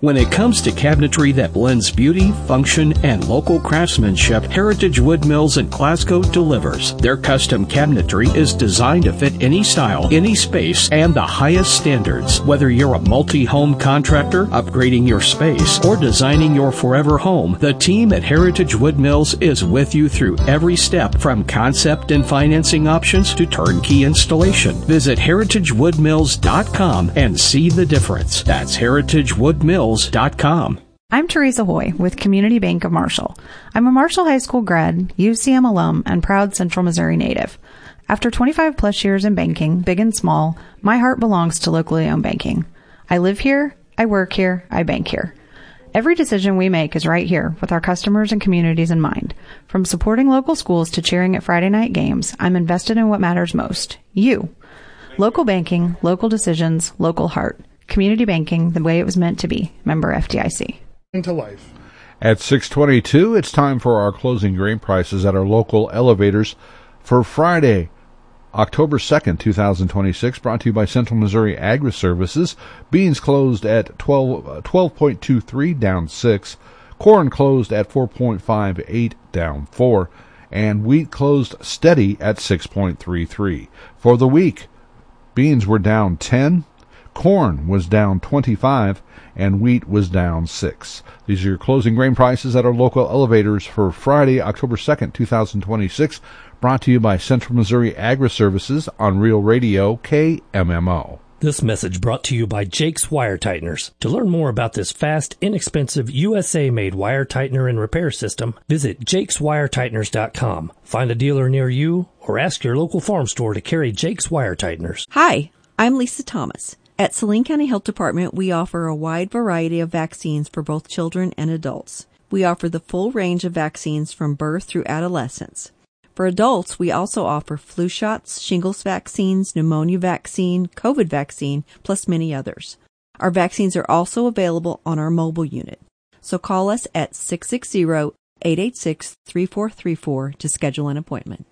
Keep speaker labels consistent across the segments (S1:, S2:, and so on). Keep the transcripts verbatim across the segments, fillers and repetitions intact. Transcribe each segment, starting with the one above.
S1: When it comes to cabinetry that blends beauty, function, and local craftsmanship, Heritage Wood Mills in Glasgow delivers. Their custom cabinetry is designed to fit any style, any space, and the highest standards. Whether you're a multi-home contractor, upgrading your space, or designing your forever home, the team at Heritage Wood Mills is with you through every step, from concept and financing options to turnkey installation. Visit heritage wood mills dot com and see the difference. That's heritage wood mills dot com.
S2: I'm Teresa Hoy with Community Bank of Marshall. I'm a Marshall High School grad, U C M alum, and proud Central Missouri native. After twenty-five plus years in banking, big and small, my heart belongs to locally owned banking. I live here, I work here, I bank here. Every decision we make is right here with our customers and communities in mind. From supporting local schools to cheering at Friday night games, I'm invested in what matters most, you. Local banking, local decisions, local heart. Community banking the way it was meant to be. Member F D I C.
S3: Into life.
S4: At six twenty-two, it's time for our closing grain prices at our local elevators for Friday, October second, twenty twenty-six, brought to you by Central Missouri Agri-Services. Beans closed at twelve point two three, down six. Corn closed at four point five eight, down four. And wheat closed steady at six point three three. For the week, beans were down ten. Corn was down twenty-five, and wheat was down six. These are your closing grain prices at our local elevators for Friday, October second, twenty twenty-six, brought to you by Central Missouri Agri-Services on Real Radio K M M O.
S5: This message brought to you by Jake's Wire Tighteners. To learn more about this fast, inexpensive, U S A-made wire tightener and repair system, visit jakes wire tighteners dot com. Find a dealer near you or ask your local farm store to carry Jake's Wire Tighteners.
S6: Hi, I'm Lisa Thomas. At Saline County Health Department, we offer a wide variety of vaccines for both children and adults. We offer the full range of vaccines from birth through adolescence. For adults, we also offer flu shots, shingles vaccines, pneumonia vaccine, COVID vaccine, plus many others. Our vaccines are also available on our mobile unit. So call us at six six zero, eight eight six, three four three four to schedule an appointment.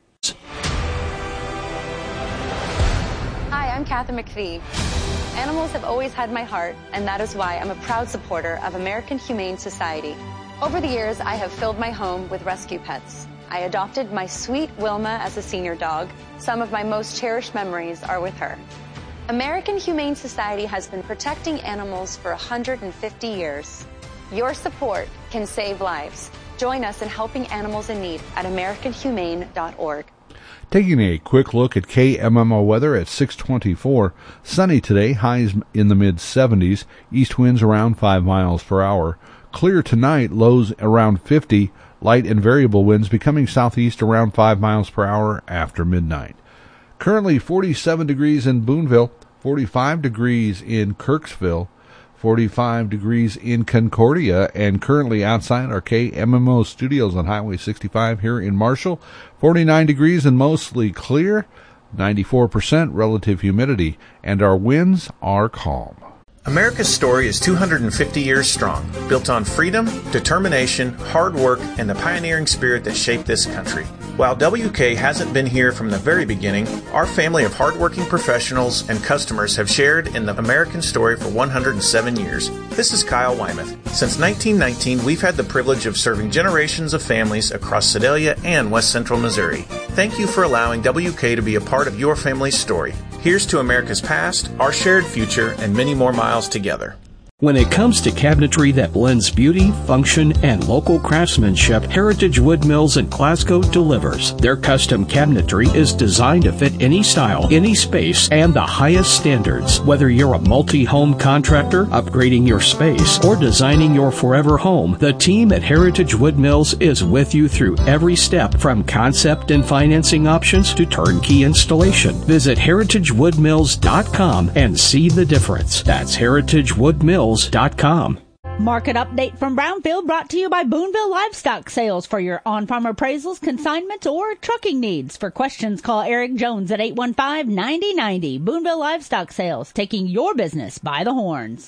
S7: Hi, I'm Katherine McPhee. Animals have always had my heart, and that is why I'm a proud supporter of American Humane Society. Over the years, I have filled my home with rescue pets. I adopted my sweet Wilma as a senior dog. Some of my most cherished memories are with her. American Humane Society has been protecting animals for one hundred fifty years. Your support can save lives. Join us in helping animals in need at american humane dot org.
S4: Taking a quick look at K M M O weather at six twenty-four. Sunny today, highs in the mid seventies, east winds around five miles per hour. Clear tonight, lows around fifty, light and variable winds becoming southeast around five miles per hour after midnight. Currently forty-seven degrees in Boonville, forty-five degrees in Kirksville, forty-five degrees in Concordia, and currently outside our K M M O studios on Highway sixty-five here in Marshall, forty-nine degrees and mostly clear, ninety-four percent relative humidity, and our winds are calm.
S8: America's story is two hundred fifty years strong, built on freedom, determination, hard work, and the pioneering spirit that shaped this country. While W K hasn't been here from the very beginning, our family of hardworking professionals and customers have shared in the American story for one hundred seven years. This is Kyle Wymuth. Since nineteen nineteen, we've had the privilege of serving generations of families across Sedalia and West Central Missouri. Thank you for allowing W K to be a part of your family's story. Here's to America's past, our shared future, and many more miles together.
S1: When it comes to cabinetry that blends beauty, function, and local craftsmanship, Heritage Wood Mills in Glasgow delivers. Their custom cabinetry is designed to fit any style, any space, and the highest standards. Whether you're a multi-home contractor, upgrading your space, or designing your forever home, the team at Heritage Wood Mills is with you through every step, from concept and financing options to turnkey installation. Visit heritage wood mills dot com and see the difference. That's heritage wood mills dot com.
S9: Market update from Brownfield brought to you by Boonville Livestock Sales for your on-farm appraisals, consignments, or trucking needs. For questions, call Eric Jones at eight one five, nine zero nine zero. Boonville Livestock Sales, taking your business by the horns.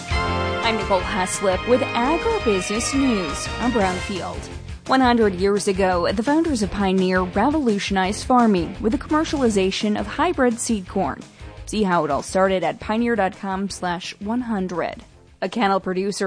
S10: I'm Nicole Haslip with Agribusiness News on Brownfield. one hundred years ago, the founders of Pioneer revolutionized farming with the commercialization of hybrid seed corn. See how it all started at pioneer dot com slash one hundred. A cattle producer